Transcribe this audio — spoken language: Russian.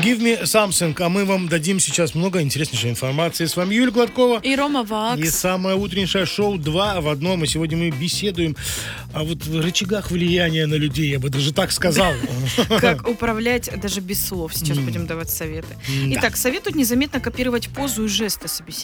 Give me something, а мы вам дадим сейчас много интереснейшей информации. С вами Юлия Гладкова. И Рома Вакс. И самое утреннее шоу 2 в одном. И сегодня мы беседуем о вот рычагах влияния на людей, я бы даже так сказал. Как управлять даже без слов. Сейчас будем давать советы. Итак, советуют незаметно копировать позу и жесты собеседника.